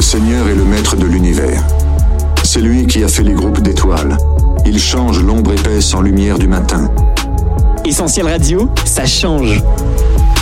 Seigneur est le maître de l'univers. C'est lui qui a fait les groupes d'étoiles. Il change l'ombre épaisse en lumière du matin. Essentiel Radio, ça change.